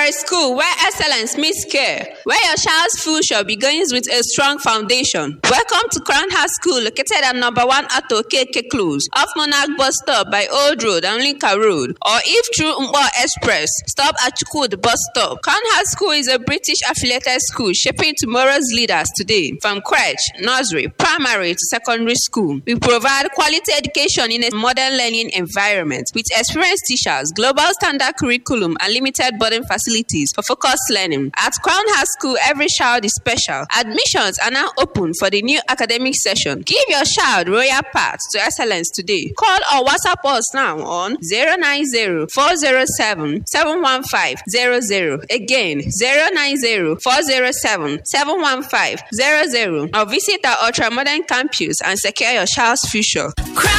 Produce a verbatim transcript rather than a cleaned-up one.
a school where excellence meets care, where your child's future begins with a strong foundation. Welcome to Crown Heart School, located at number one Ato K K Close, off Monarch Bus Stop by Old Road and Linka Road, or if through Mbo Express, stop at Chukud Bus Stop. Crown Heart School is a British-affiliated school shaping tomorrow's leaders today, from crèche, nursery, primary to secondary school. We provide quality education in a modern learning environment with experienced teachers, global standard curriculum, and limited boarding facilities for focused learning. At Crown Heart School, every child is special. Admissions are now open for the new academic session. Give your child royal path to excellence today. Call or WhatsApp us now on zero nine zero, four zero seven, seven one five zero zero. Again, zero nine zero, four zero seven, seven one five zero zero. Or visit our ultra-modern campus and secure your child's future.